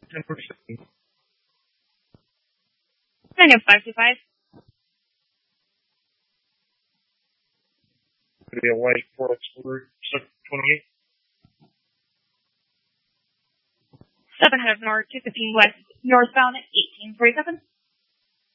10%. I know 525. Could be a white Ford Explorer 28. 700 north, 215 west, northbound at 1847.